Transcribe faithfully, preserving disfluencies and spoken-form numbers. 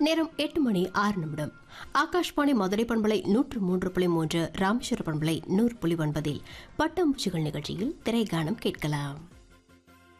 நேரம் எட்டு மணி ஆறு நிமிடம். ஆகாஷ்வாணி மதுரை பண்பலை நூற்று மூன்று புள்ளி மூன்று, ராமேஸ்வர பண்பலை நூறு புள்ளி ஒன்பதில் பட்டாம்பூச்சிகள் நிகழ்ச்சியில் திரைகானம் கேட்கலாம்.